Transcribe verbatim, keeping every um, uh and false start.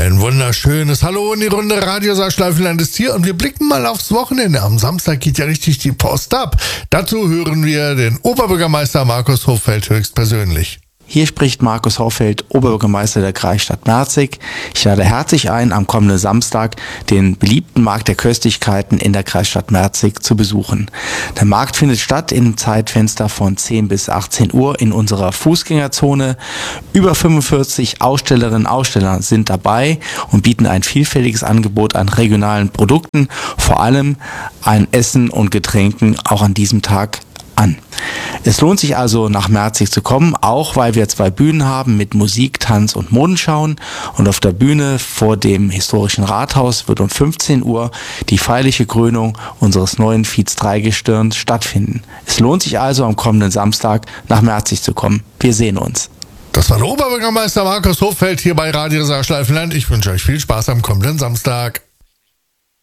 Ein wunderschönes Hallo in die Runde. Radio Saarschleifenland ist hier und wir blicken mal aufs Wochenende. Am Samstag geht ja richtig die Post ab. Dazu hören wir den Oberbürgermeister Markus Hoffeld höchstpersönlich. Hier spricht Markus Hoffeld, Oberbürgermeister der Kreisstadt Merzig. Ich lade herzlich ein, am kommenden Samstag den beliebten Markt der Köstlichkeiten in der Kreisstadt Merzig zu besuchen. Der Markt findet statt im Zeitfenster von zehn bis achtzehn Uhr in unserer Fußgängerzone. Über fünfundvierzig Ausstellerinnen und Aussteller sind dabei und bieten ein vielfältiges Angebot an regionalen Produkten, vor allem an Essen und Getränken auch an diesem Tag an. Es lohnt sich also, nach Merzig zu kommen, auch weil wir zwei Bühnen haben mit Musik, Tanz und Modenschauen. Und auf der Bühne vor dem historischen Rathaus wird um fünfzehn Uhr die feierliche Krönung unseres neuen Viez drei Gestirns stattfinden. Es lohnt sich also, am kommenden Samstag nach Merzig zu kommen. Wir sehen uns. Das war der Oberbürgermeister Markus Hoffeld hier bei Radio Saarschleifenland. Ich wünsche euch viel Spaß am kommenden Samstag.